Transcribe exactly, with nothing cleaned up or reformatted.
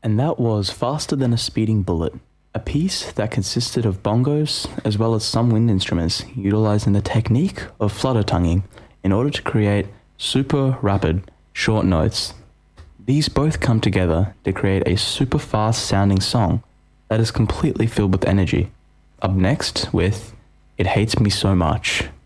And that was Faster Than a Speeding Bullet, a piece that consisted of bongos as well as some wind instruments utilizing the technique of flutter tonguing in order to create super rapid, short notes. These both come together to create a super fast sounding song that is completely filled with energy. Up next with It Hates Me So Much.